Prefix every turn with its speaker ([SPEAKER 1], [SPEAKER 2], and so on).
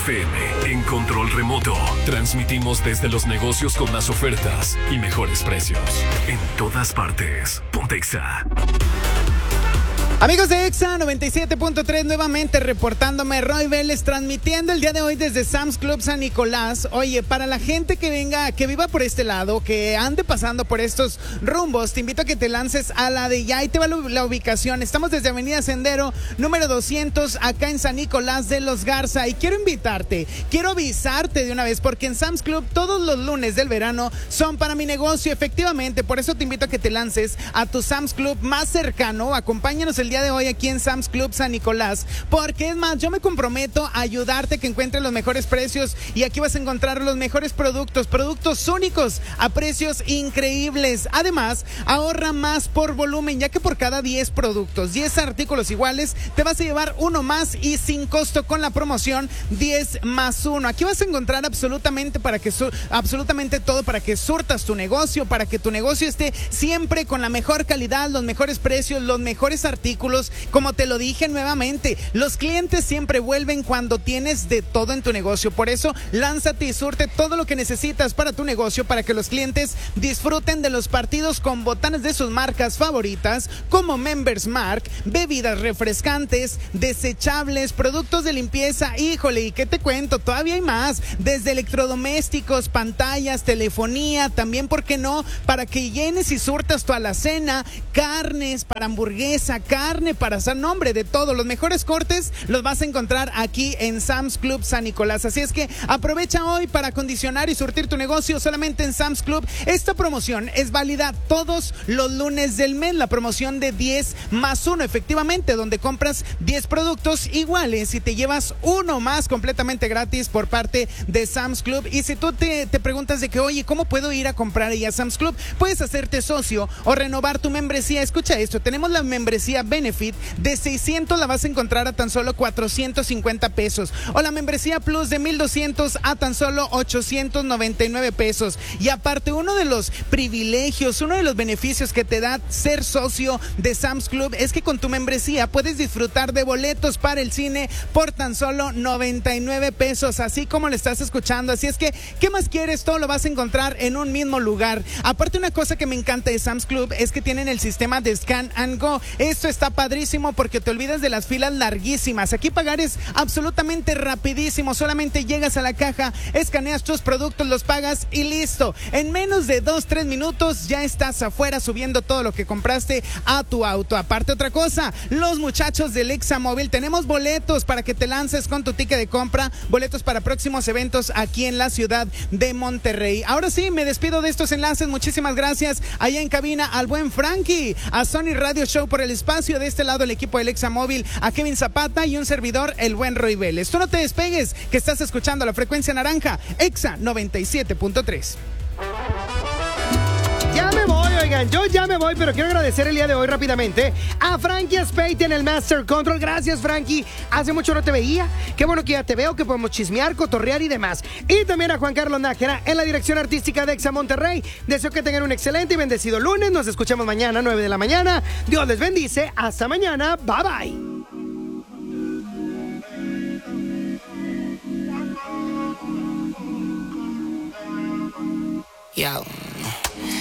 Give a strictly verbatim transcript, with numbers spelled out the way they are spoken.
[SPEAKER 1] F M en control remoto. Transmitimos desde los negocios con más ofertas y mejores precios. En todas partes. Ponte Exa.
[SPEAKER 2] Amigos de Exa noventa y siete punto tres, nuevamente reportándome Roy Vélez, transmitiendo el día de hoy desde Sam's Club San Nicolás. Oye, para la gente que venga, que viva por este lado, que ande pasando por estos rumbos, te invito a que te lances a la de ya. Ahí te va la ubicación. Estamos desde Avenida Sendero, número doscientos, acá en San Nicolás de los Garza. Y quiero invitarte, quiero avisarte de una vez, porque en Sam's Club todos los lunes del verano son para mi negocio, efectivamente. Por eso te invito a que te lances a tu Sam's Club más cercano. Acompáñanos el día de hoy aquí en Sam's Club San Nicolás, porque es más, yo me comprometo a ayudarte a que encuentres los mejores precios, y aquí vas a encontrar los mejores productos, productos únicos a precios increíbles. Además, ahorra más por volumen, ya que por cada diez productos, diez artículos iguales, te vas a llevar uno más y sin costo con la promoción diez más uno. Aquí vas a encontrar absolutamente para que su, absolutamente todo para que surtas tu negocio, para que tu negocio esté siempre con la mejor calidad, los mejores precios, los mejores artículos. Como te lo dije nuevamente, los clientes siempre vuelven cuando tienes de todo en tu negocio. Por eso, lánzate y surte todo lo que necesitas para tu negocio, para que los clientes disfruten de los partidos con botanas de sus marcas favoritas, como Members Mark, bebidas refrescantes, desechables, productos de limpieza. Híjole, ¿y qué te cuento? Todavía hay más, desde electrodomésticos, pantallas, telefonía, también, ¿por qué no?, para que llenes y surtas tu alacena, carnes para hamburguesa, carne para hacer nombre de todo. Los mejores cortes los vas a encontrar aquí en Sam's Club San Nicolás. Así es que aprovecha hoy para acondicionar y surtir tu negocio solamente en Sam's Club. Esta promoción es válida todos los lunes del mes, la promoción de diez más uno, efectivamente, donde compras diez productos iguales y te llevas uno más completamente gratis por parte de Sam's Club. Y si tú te, te preguntas de que, oye, ¿cómo puedo ir a comprar ahí a Sam's Club? Puedes hacerte socio o renovar tu membresía. Escucha esto, tenemos la membresía Benefit de seiscientos, la vas a encontrar a tan solo cuatrocientos cincuenta pesos, o la membresía Plus de mil doscientos a tan solo ochocientos noventa y nueve pesos. Y aparte, uno de los privilegios, uno de los beneficios que te da ser socio de Sam's Club es que con tu membresía puedes disfrutar de boletos para el cine por tan solo noventa y nueve pesos, así como lo estás escuchando. Así es que, ¿qué más quieres? Todo lo vas a encontrar en un mismo lugar. Aparte, una cosa que me encanta de Sam's Club es que tienen el sistema de Scan and Go. Esto está padrísimo porque te olvidas de las filas larguísimas. Aquí pagar es absolutamente rapidísimo. Solamente llegas a la caja, escaneas tus productos, los pagas y listo. En menos de dos, tres minutos ya estás afuera subiendo todo lo que compraste a tu auto. Aparte, otra cosa, los muchachos del Examóvil, tenemos boletos para que te lances con tu ticket de compra, boletos para próximos eventos aquí en la ciudad de Monterrey. Ahora sí, me despido de estos enlaces. Muchísimas gracias allá en cabina al buen Frankie, a Sony Radio Show por el espacio, de este lado el equipo del Examóvil, a Kevin Zapata y un servidor, el buen Roy Vélez. Tú no te despegues, que estás escuchando la frecuencia naranja, Exa noventa y siete punto tres.
[SPEAKER 3] Ya me voy, oigan, yo ya me voy, pero quiero agradecer el día de hoy rápidamente a Frankie Spade en el Master Control. Gracias, Frankie. Hace mucho no te veía. Qué bueno que ya te veo, que podemos chismear, cotorrear y demás. Y también a Juan Carlos Nájera en la dirección artística de Exa Monterrey. Deseo que tengan un excelente y bendecido lunes. Nos escuchamos mañana, nueve de la mañana. Dios les bendice. Hasta mañana. Bye, bye.
[SPEAKER 4] Yo.